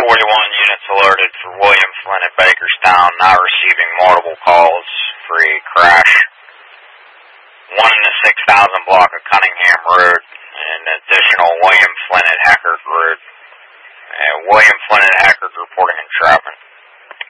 units alerted for William Flynn at Bakerstown, now receiving multiple calls for a crash. 1 in the 6,000 block of Cunningham Road, and an additional William Flynn at Hackard Road. William Flynn at Hackard reporting entrapment.